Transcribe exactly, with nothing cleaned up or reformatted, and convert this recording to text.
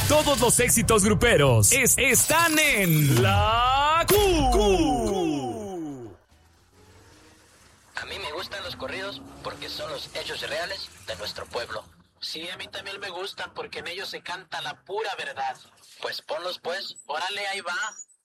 Todos los éxitos gruperos es- están en La Q. Q. A mí me gustan los corridos porque son los hechos reales de nuestro pueblo. Sí, a mí también me gustan porque en ellos se canta la pura verdad. Pues ponlos pues. Órale, ahí va.